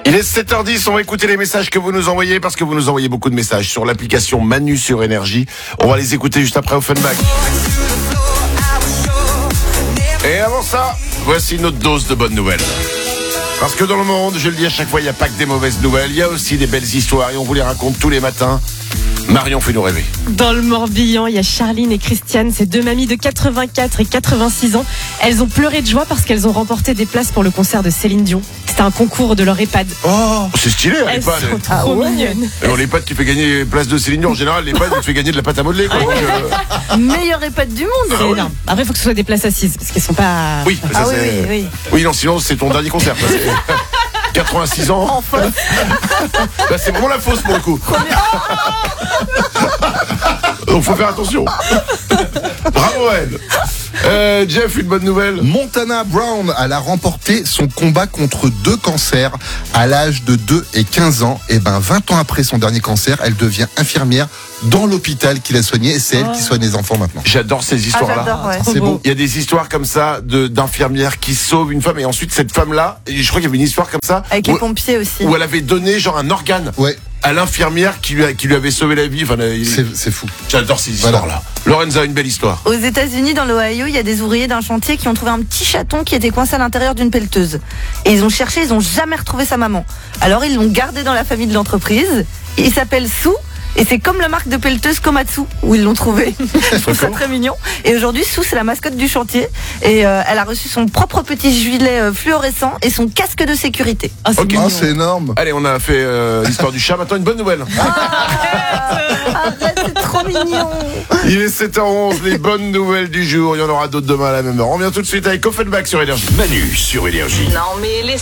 Il est 7h10, on va écouter les messages que vous nous envoyez parce que vous nous envoyez beaucoup de messages sur l'application Manu sur Énergie. On va les écouter juste après Offenbach. Et avant ça, voici notre dose de bonnes nouvelles. Parce que dans le monde, je le dis à chaque fois, il n'y a pas que des mauvaises nouvelles, il y a aussi des belles histoires et on vous les raconte tous les matins. Marion, fais-nous rêver. Dans le Morbihan, il y a Charline et Christiane, ces deux mamies de 84 et 86 ans. Elles ont pleuré de joie parce qu'elles ont remporté des places pour le concert de Céline Dion. C'était un concours de leur EHPAD. Oh, c'est stylé, Elles l'EHPAD. sont trop mignonnes. Alors l'EHPAD qui fait gagner les places de Céline Dion, en général, l'EHPAD il te fait gagner de la pâte à modeler. Quoi. Donc, Meilleur EHPAD du monde. C'est énorme. Après, il faut que ce soit des places assises parce qu'elles sont pas. Oui, ça, Ah oui, c'est... oui, oui. Oui, non, sinon c'est ton dernier concert. Ça, c'est 86 ans. Enfin. Bah, c'est vraiment la fausse pour le coup. Donc faut faire attention. Bravo elle. Jeff, une bonne nouvelle. Montana Brown, elle a remporté son combat contre 2 cancers à l'âge de 2 et 15 ans. Et 20 ans après son dernier cancer, elle devient infirmière dans l'hôpital qu'il a soigné. Et c'est elle qui soigne les enfants maintenant. J'adore ces histoires-là. j'adore, ouais. C'est beau. Il y a des histoires comme ça d'infirmières qui sauvent une femme et ensuite cette femme-là, et je crois qu'il y avait une histoire comme ça Avec les pompiers aussi. où elle avait donné genre un organe Ouais, à l'infirmière qui lui avait sauvé la vie. Enfin, c'est fou. j'adore ces Voilà. histoires-là. Lorenza, une belle histoire. Aux États-Unis, dans l'Ohio, il y a des ouvriers d'un chantier qui ont trouvé un petit chaton qui était coincé à l'intérieur d'une pelleteuse. Et ils ont cherché, ils ont jamais retrouvé sa maman. Alors ils l'ont gardé dans la famille de l'entreprise. Il s'appelle Sue. Et c'est comme la marque de pelleteuse Komatsu où ils l'ont trouvé. Je trouve ça très mignon. Et aujourd'hui, Sue, c'est la mascotte du chantier. Et elle a reçu son propre petit gilet fluorescent et son casque de sécurité. Oh, c'est Ok. mignon. Oh, c'est énorme. Allez, on a fait l'histoire du chat. Maintenant, une bonne nouvelle. Arrête, c'est trop mignon. Il est 7h11, les bonnes nouvelles du jour. Il y en aura d'autres demain à la même heure. On revient tout de suite avec Offenbach sur Énergie. Manu sur Énergie. Non mais laisse